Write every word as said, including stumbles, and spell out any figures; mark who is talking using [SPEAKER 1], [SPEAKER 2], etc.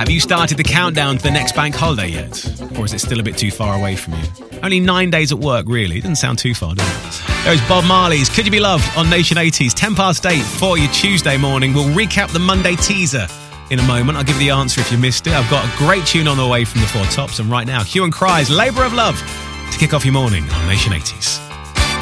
[SPEAKER 1] Have you started the countdown to the next bank holiday yet? Or is it still a bit too far away from you? Only nine days at work, really. It doesn't sound too far, does it? There's Bob Marley's Could You Be Loved on Nation eighties. ten past eight for your Tuesday morning. We'll recap the Monday teaser in a moment. I'll give you the answer if you missed it. I've got a great tune on the way from the Four Tops. And right now, Hue and Cry's Labour of Love to kick off your morning on Nation eighties.